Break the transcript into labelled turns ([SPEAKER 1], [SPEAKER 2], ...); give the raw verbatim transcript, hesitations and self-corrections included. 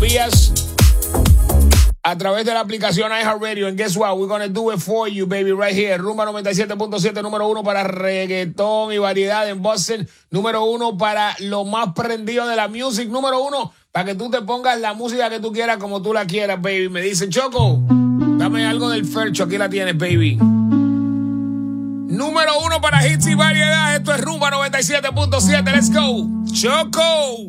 [SPEAKER 1] envías a través de la aplicación iHeartRadio. And guess what? We're gonna do it for you, baby, right here. Rumba noventa y siete punto siete, número uno para reggaetón y variedad en Boston. Número uno para lo más prendido de la music. Número uno para que tú te pongas la música que tú quieras como tú la quieras, baby. Me dicen, Choco, dame algo del Fercho. Aquí la tienes, baby. Número uno para hits y variedad. Esto es Rumba noventa y siete punto siete. Let's go. Choco.